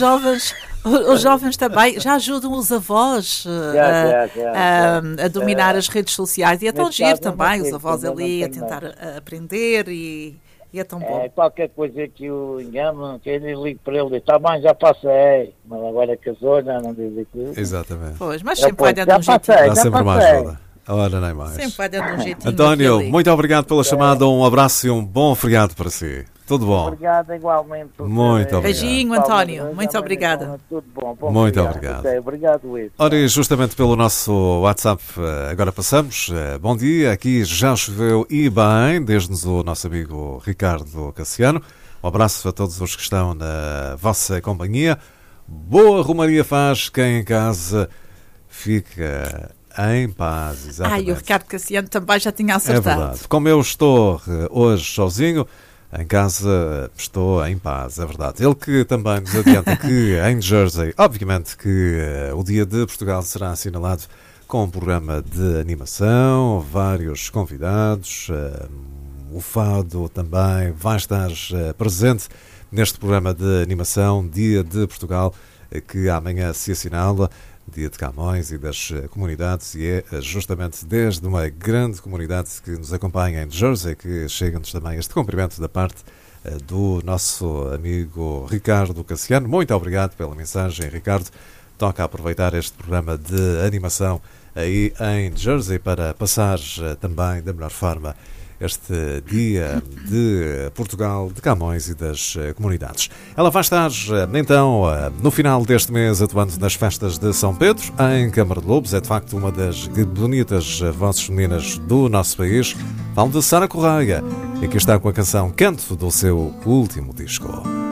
jovens, os jovens também já ajudam os avós a dominar as redes sociais. E é tão giro também, os avós ali a tentar aprender e é tão bom. Qualquer coisa que o engano, que ele ligue para ele e diz, está bem, já passei. Mas agora casou, já não diz aquilo. Exatamente. Pois, mas sempre vai dando um jeitinho. Dá sempre uma ajuda. Ora, nem mais. Sempre vai dando um jeitinho. António, muito obrigado pela chamada, um abraço e um bom feriado para si. Tudo bom? Obrigado, igualmente. Muito obrigado. Beijinho, António. Muito obrigada. Tudo bom. Muito obrigado. Obrigado, Luís. Ora, e justamente pelo nosso WhatsApp, agora passamos. Bom dia, aqui já choveu e bem, desde-nos o nosso amigo Ricardo Cassiano. Um abraço a todos os que estão na vossa companhia. Boa Romaria faz quem em casa fica em paz. Exatamente. E o Ricardo Cassiano também já tinha acertado. É verdade. Como eu estou hoje sozinho, em casa estou em paz, é verdade. Ele que também nos adianta que em Jersey, obviamente que o Dia de Portugal será assinalado com um programa de animação, vários convidados, o Fado também vai estar presente neste programa de animação, Dia de Portugal, que amanhã se assinala, Dia de Camões e das comunidades, e é justamente desde uma grande comunidade que nos acompanha em Jersey que chega-nos também este cumprimento da parte do nosso amigo Ricardo Cassiano. Muito obrigado pela mensagem, Ricardo. Toca aproveitar este programa de animação aí em Jersey para passar também da melhor forma este Dia de Portugal, de Camões e das comunidades. Ela vai estar, então, no final deste mês, atuando nas festas de São Pedro, em Câmara de Lobos. É, de facto, uma das bonitas vozes femininas do nosso país. Falo de Sara Correia, e aqui está com a canção Canto do seu último disco.